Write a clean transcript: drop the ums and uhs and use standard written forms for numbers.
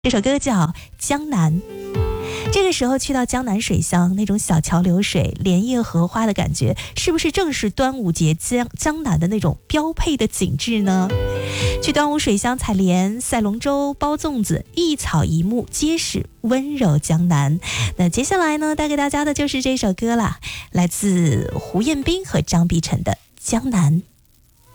这首歌叫《江南》。这个时候去到江南水乡，那种小桥流水、莲叶荷花的感觉，是不是正是端午节江南的那种标配的景致呢？去端午水乡采莲、赛龙舟、包粽子，一草一木皆是温柔江南。那接下来呢，带给大家的就是这首歌啦，来自胡彦斌和张碧晨的《江南》。